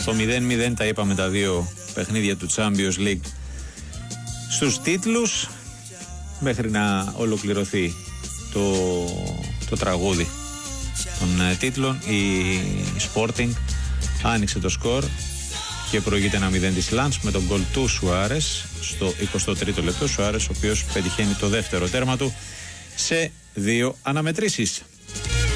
Στο 0-0 τα είπαμε τα δύο παιχνίδια του Champions League στους τίτλους, μέχρι να ολοκληρωθεί το τραγούδι των τίτλων. Η Sporting άνοιξε το σκορ και προηγείται 1-0 της Λανς με τον γκολ του Σουάρες στο 23ο λεπτό. Σουάρες ο οποίος πετυχαίνει το δεύτερο τέρμα του σε 2 αναμετρήσεις.